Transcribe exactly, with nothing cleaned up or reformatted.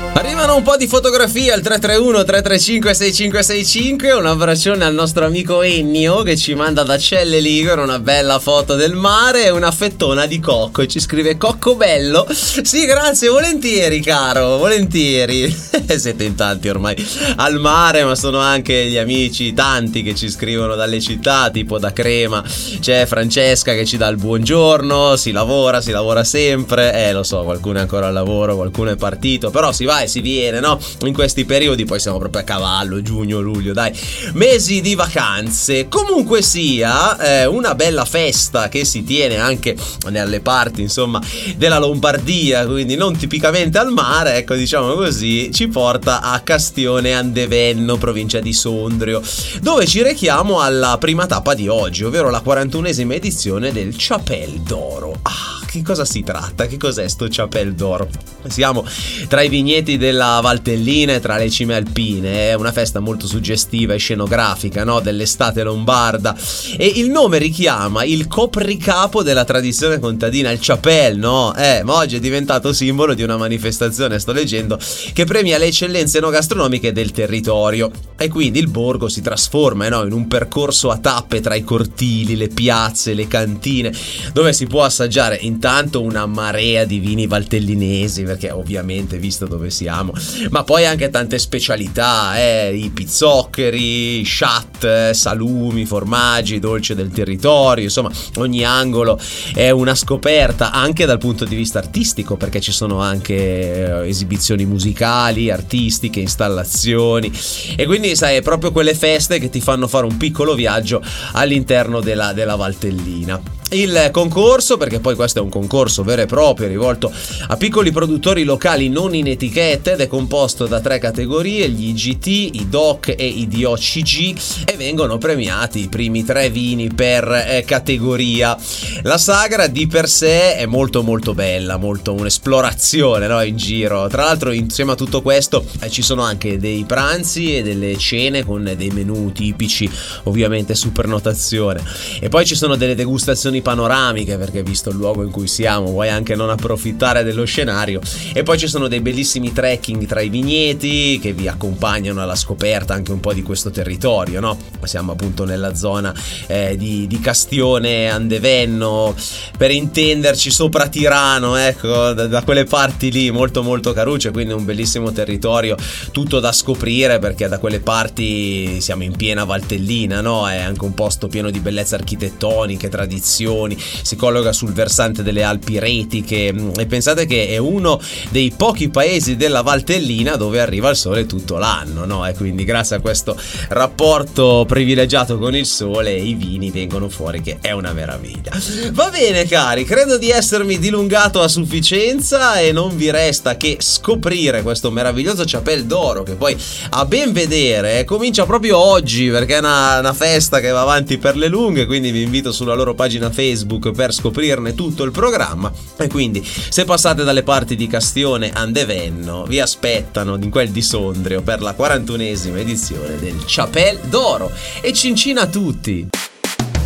Arrivano un po' di fotografie al tre tre uno tre tre cinque sei cinque sei cinque. Un abbraccione al nostro amico Ennio che ci manda da Celle Ligure una bella foto del mare e una fettona di cocco e ci scrive: cocco bello. Sì, grazie, volentieri caro, volentieri. Siete in tanti ormai al mare, ma sono anche gli amici tanti che ci scrivono dalle città, tipo da Crema c'è Francesca che ci dà il buongiorno. Si lavora, si lavora sempre. Eh lo so, qualcuno è ancora al lavoro, qualcuno è partito, però si va e si viene, no? In questi periodi poi siamo proprio a cavallo, giugno, luglio, dai, mesi di vacanze. Comunque sia, eh, una bella festa che si tiene anche nelle parti, insomma, della Lombardia, quindi non tipicamente al mare, ecco, diciamo così, ci porta a Castione Andevenno, provincia di Sondrio, dove ci rechiamo alla prima tappa di oggi, ovvero la quarantunesima edizione del Chapelle d'Oro. Ah, che cosa si tratta? Che cos'è sto Chapelle d'Oro? Siamo tra i vigneti della Valtellina e tra le cime alpine. È una festa molto suggestiva e scenografica, no? Dell'estate lombarda, e il nome richiama il copricapo della tradizione contadina, il Chapelle, no? Eh, ma oggi è diventato simbolo di una manifestazione, sto leggendo, che premia le eccellenze enogastronomiche del territorio, e quindi il borgo si trasforma, no? In un percorso a tappe tra i cortili, le piazze, le cantine, dove si può assaggiare intanto una marea di vini valtellinesi, perché ovviamente visto dove siamo, ma poi anche tante specialità, eh, i pizzoccheri, chat, salumi, formaggi, dolce del territorio, insomma ogni angolo è una scoperta anche dal punto di vista artistico, perché ci sono anche eh, esibizioni musicali, artistiche, installazioni, e quindi sai, è proprio quelle feste che ti fanno fare un piccolo viaggio all'interno della, della Valtellina. Il concorso, perché poi questo è un concorso vero e proprio rivolto a piccoli produttori locali non in etichette, ed è composto da tre categorie: gli I G T, i D O C e i D O C G, e vengono premiati i primi tre vini per eh, categoria. La sagra di per sé è molto molto bella, molto un'esplorazione, no? In giro. Tra l'altro insieme a tutto questo eh, ci sono anche dei pranzi e delle cene con dei menù tipici, ovviamente su prenotazione, e poi ci sono delle degustazioni panoramiche, perché visto il luogo in cui siamo vuoi anche non approfittare dello scenario, e poi ci sono dei bellissimi trekking tra i vigneti che vi accompagnano alla scoperta anche un po' di questo territorio, no? Siamo appunto nella zona eh, di, di Castione Andevenno, per intenderci sopra Tirano, ecco, da, da quelle parti lì, molto molto carucce, quindi un bellissimo territorio, tutto da scoprire, perché da quelle parti siamo in piena Valtellina, no? È anche un posto pieno di bellezze architettoniche, tradizioni, si colloca sul versante delle Alpi Retiche, e pensate che è uno dei pochi paesi della Valtellina dove arriva il sole tutto l'anno, no? E quindi grazie a questo rapporto privilegiato con il sole i vini vengono fuori, che è una meraviglia. Va bene cari, credo di essermi dilungato a sufficienza e non vi resta che scoprire questo meraviglioso Chapelle d'Oro, che poi a ben vedere comincia proprio oggi, perché è una, una festa che va avanti per le lunghe, quindi vi invito sulla loro pagina Facebook per scoprirne tutto il programma. E quindi se passate dalle parti di Castione Andevenno vi aspettano in quel di Sondrio per la quarantunesima edizione del Chapelle d'Oro, e cincina a tutti.